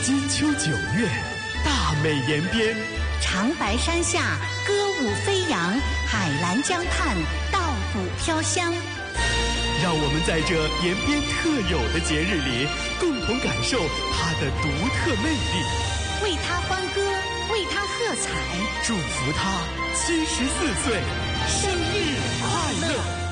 金秋9月，大美延边， 长白山下歌舞飞扬，海蓝江畔稻谷飘香。 让我们在这延边特有的节日里，共同感受它的独特魅力， 为它欢歌，为它喝彩， 祝福他74岁生日快乐。